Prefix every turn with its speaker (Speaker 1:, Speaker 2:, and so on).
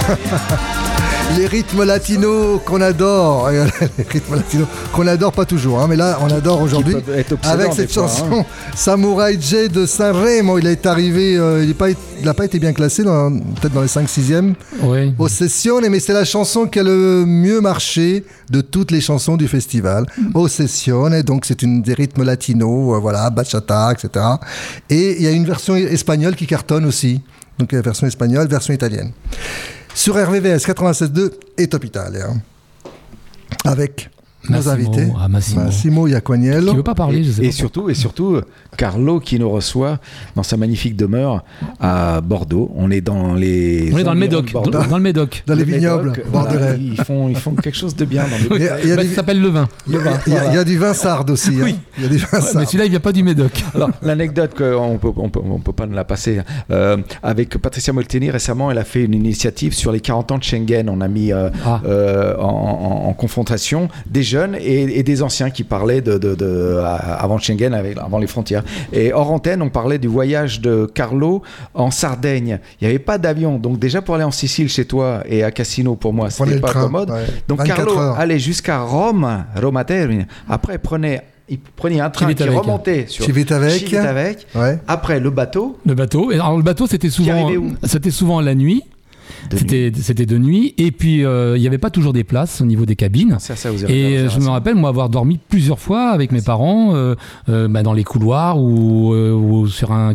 Speaker 1: Les rythmes latinos qu'on adore, les rythmes latinos qu'on adore pas toujours, mais là on adore aujourd'hui avec cette chanson Samurai J de Sanremo. Il est arrivé, il n'a pas été bien classé, peut-être dans les 5-6e.
Speaker 2: Oui.
Speaker 1: Ossessione, mais c'est la chanson qui a le mieux marché de toutes les chansons du festival. Ossessione, donc c'est une des rythmes latinos, bachata, etc. Et il y a une version espagnole qui cartonne aussi, donc version espagnole, version italienne. Sur RVVS 96.2 et Top Italia. Avec nos invités. Massimo Iacognello.
Speaker 2: Qui ne veut pas parler, je sais pas.
Speaker 3: Et surtout, Carlo qui nous reçoit dans sa magnifique demeure à Bordeaux. On est dans le
Speaker 2: Médoc. Dans le Médoc.
Speaker 1: Dans les vignobles bordelais.
Speaker 3: Ils font quelque chose de bien.
Speaker 2: Ça s'appelle le vin.
Speaker 1: Il y a du vin sarde aussi.
Speaker 2: Oui.
Speaker 1: Il y a du vin sarde.
Speaker 2: Mais celui-là, il ne vient pas du Médoc.
Speaker 3: Alors, l'anecdote, on peut pas nous la passer. Avec Patricia Molteni, récemment, elle a fait une initiative sur les 40 ans de Schengen. On a mis en confrontation des jeunes et des anciens qui parlaient avant Schengen, avant les frontières. Et hors antenne, on parlait du voyage de Carlo en Sardaigne. Il n'y avait pas d'avion. Donc déjà, pour aller en Sicile chez toi et à Cassino, pour moi, c'était pas commode.
Speaker 1: Ouais.
Speaker 3: Donc Carlo allait jusqu'à Rome Termini. Après, il prenait un train qui remontait sur Civitavecchia.
Speaker 1: Ouais.
Speaker 3: Après, le bateau.
Speaker 2: Alors, le bateau, c'était souvent la nuit. C'était de nuit, et puis il n'y avait pas toujours des places au niveau des cabines. Et je me rappelle, moi, avoir dormi plusieurs fois avec mes parents dans les couloirs ou sur un